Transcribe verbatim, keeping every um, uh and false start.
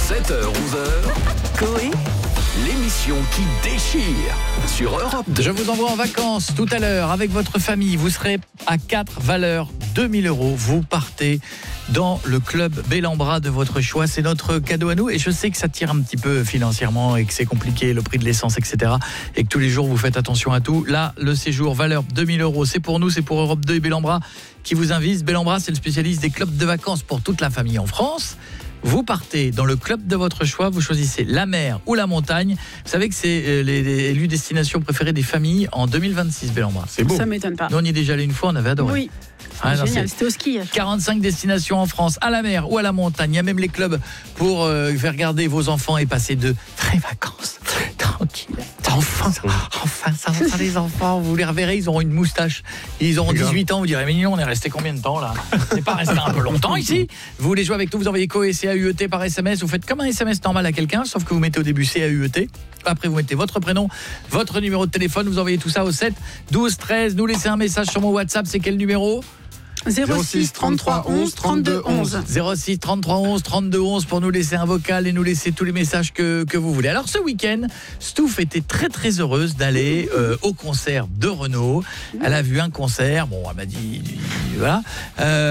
sept heures, onze heures. Coé, l'émission qui déchire sur Europe deux. Je vous envoie en vacances tout à l'heure avec votre famille. Vous serez à quatre valeurs deux mille euros. Vous partez dans le club Bellambra de votre choix. C'est notre cadeau à nous. Et je sais que ça tire un petit peu financièrement et que c'est compliqué, le prix de l'essence, et cetera. Et que tous les jours, vous faites attention à tout. Là, le séjour, valeur deux mille euros. C'est pour nous, c'est pour Europe deux et Bellambra qui vous invite. Bellambra, c'est le spécialiste des clubs de vacances pour toute la famille en France. Vous partez dans le club de votre choix, vous choisissez la mer ou la montagne. Vous savez que c'est les, les élues destinations préférées des familles en deux mille vingt-six, Bellambra. C'est beau. Ça m'étonne pas. Nous, on y est déjà allé une fois, on avait adoré. Oui, Ah, non, génial, c'est c'était au ski. quarante-cinq destinations en France, à la mer ou à la montagne. Il y a même les clubs pour euh, faire garder vos enfants et passer de vraies vacances. Tranquille. Enfin, enfin, ça, ça, les enfants, vous les reverrez, ils auront une moustache. Ils auront dix-huit ans, vous direz, mais non, on est resté combien de temps là? C'est pas resté un peu longtemps ici? Vous voulez jouer avec nous, vous envoyez Coé C A U E T par S M S, vous faites comme un S M S normal à quelqu'un, sauf que vous mettez au début C A U E T. Après, vous mettez votre prénom, votre numéro de téléphone, vous envoyez tout ça au sept douze treize. Nous laissez un message sur mon WhatsApp, c'est quel numéro? zéro six trente-trois onze trente-deux onze. zéro six trente-trois onze trente-deux onze pour nous laisser un vocal et nous laisser tous les messages que, que vous voulez. Alors ce week-end, Stouff était très très heureuse d'aller euh, au concert de Renaud. Elle a vu un concert, bon elle m'a dit, voilà. Euh,